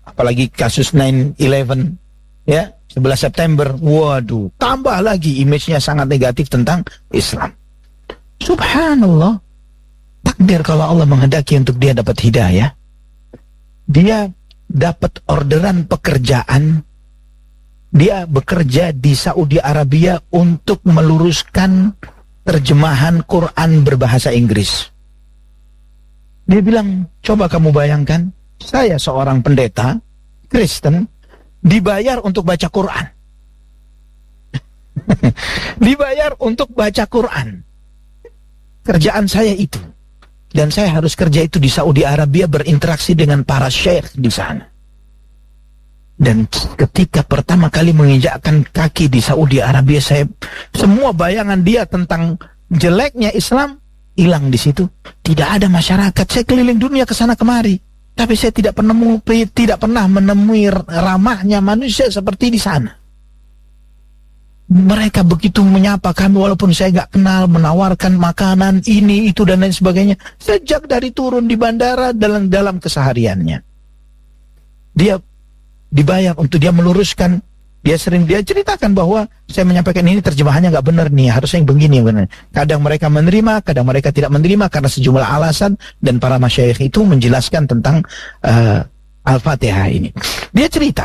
apalagi kasus 9/11 ya, 11 September, waduh, tambah lagi image-nya sangat negatif tentang Islam. Subhanallah, takdir kalau Allah menghendaki untuk dia dapat hidayah, dia dapat orderan pekerjaan, dia bekerja di Saudi Arabia untuk meluruskan terjemahan Quran berbahasa Inggris. Dia bilang, coba kamu bayangkan, saya seorang pendeta Kristen dibayar untuk baca Quran. Dibayar untuk baca Quran. Kerjaan saya itu. Dan saya harus kerja itu di Saudi Arabia, berinteraksi dengan para syekh di sana. Dan ketika pertama kali menginjakkan kaki di Saudi Arabia, semua bayangan dia tentang jeleknya Islam hilang di situ. Tidak ada masyarakat. Saya keliling dunia ke sana kemari, tapi saya tidak pernah menemui ramahnya manusia seperti di sana. Mereka begitu menyapa kami walaupun saya nggak kenal, menawarkan makanan ini itu dan lain sebagainya. Sejak dari turun di bandara dalam kesehariannya, dia dibayar untuk dia meluruskan. Dia ceritakan bahwa saya menyampaikan ini terjemahannya nggak benar nih, harusnya yang begini benar. Kadang mereka menerima, kadang mereka tidak menerima karena sejumlah alasan, dan para masyayikh itu menjelaskan tentang Al-Fatihah ini. Dia cerita,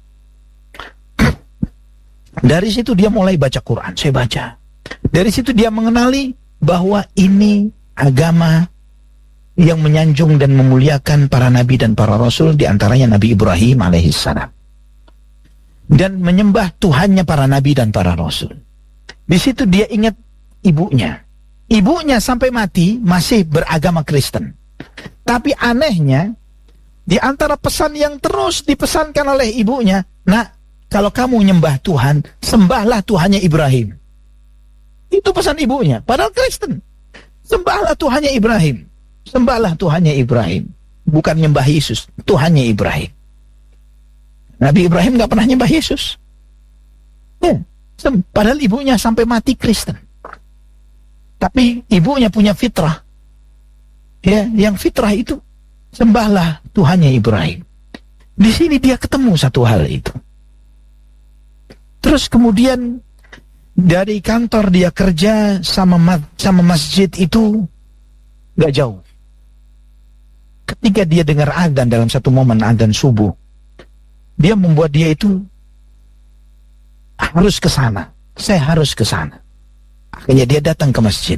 dari situ dia mulai baca Quran, saya baca. Dari situ dia mengenali bahwa ini agama yang menyanjung dan memuliakan para nabi dan para rasul, diantaranya Nabi Ibrahim alaihissalam, dan menyembah Tuhannya para nabi dan para rasul. Di situ dia ingat ibunya. Ibunya sampai mati masih beragama Kristen. Tapi anehnya, di antara pesan yang terus dipesankan oleh ibunya, nak, kalau kamu menyembah Tuhan, sembahlah Tuhannya Ibrahim. Itu pesan ibunya, padahal Kristen. Sembahlah Tuhannya Ibrahim. Sembahlah Tuhannya Ibrahim. Bukan nyembah Yesus, Tuhannya Ibrahim. Nabi Ibrahim gak pernah nyembah Yesus. Ya, padahal ibunya sampai mati Kristen. Tapi ibunya punya fitrah. Ya, yang fitrah itu, sembahlah Tuhannya Ibrahim. Di sini dia ketemu satu hal itu. Terus kemudian dari kantor dia kerja sama masjid itu gak jauh. Ketika dia dengar adzan dalam satu momen adzan subuh, dia membuat dia itu harus ke sana. Saya harus ke sana. Akhirnya dia datang ke masjid.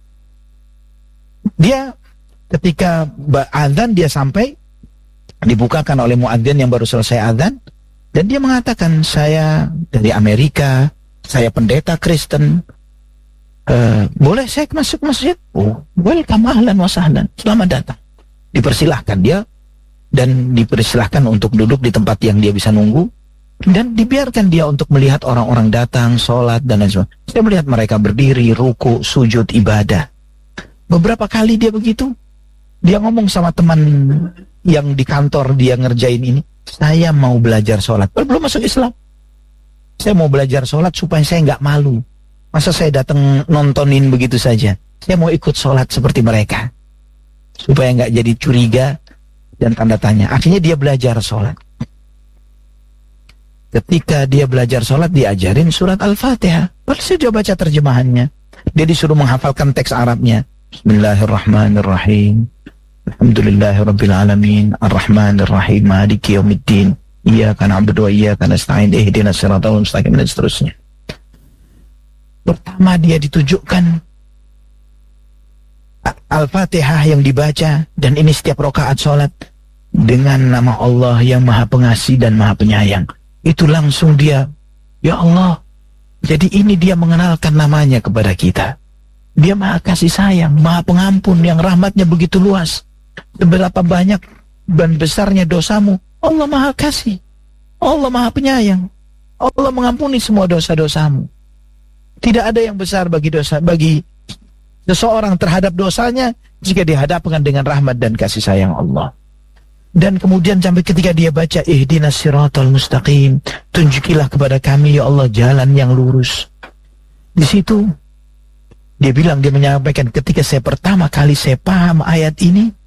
Dia ketika adzan dia sampai, dibukakan oleh muadzin yang baru selesai adzan, dan dia mengatakan, saya dari Amerika, saya pendeta Kristen, boleh saya masuk masjid? Oh, welcome, ahlan wa sahlan, selamat datang. Dipersilahkan dia, dan dipersilahkan untuk duduk di tempat yang dia bisa nunggu, dan dibiarkan dia untuk melihat orang-orang datang, sholat, dan lain sebagainya. Saya melihat mereka berdiri, ruku, sujud, ibadah. Beberapa kali dia begitu, dia ngomong sama teman yang di kantor dia ngerjain ini, saya mau belajar sholat. Belum masuk Islam. Saya mau belajar sholat supaya saya nggak malu. Masa saya datang nontonin begitu saja? Saya mau ikut sholat seperti mereka, supaya nggak jadi curiga dan tanda tanya. Akhirnya dia belajar sholat. Ketika dia belajar sholat, diajarin surat Al-Fatihah. Lalu dia baca terjemahannya. Dia disuruh menghafalkan teks Arabnya. Bismillahirrahmanirrahim. Alhamdulillahirrabbilalamin. Ar-Rahmanirrahim. Maliki yaumiddin. Iyyaka na'budu wa iyyaka nasta'in. Ihdinas siratal mustaqim, dan seterusnya. Pertama dia ditunjukkan Al-Fatihah yang dibaca, dan ini setiap rakaat sholat, dengan nama Allah yang Maha Pengasih dan Maha Penyayang. Itu langsung dia, ya Allah. Jadi ini dia mengenalkan namanya kepada kita. Dia Maha Kasih Sayang, Maha Pengampun, yang rahmatnya begitu luas. Seberapa banyak dan besarnya dosamu, Allah Maha Kasih, Allah Maha Penyayang, Allah mengampuni semua dosa-dosamu. Tidak ada yang besar bagi seseorang terhadap dosanya jika dihadapkan dengan rahmat dan kasih sayang Allah. Dan kemudian sampai ketika dia baca ihdinas siratal mustaqim, tunjukilah kepada kami ya Allah jalan yang lurus. Di situ dia bilang, dia menyampaikan, ketika saya pertama kali saya paham ayat ini,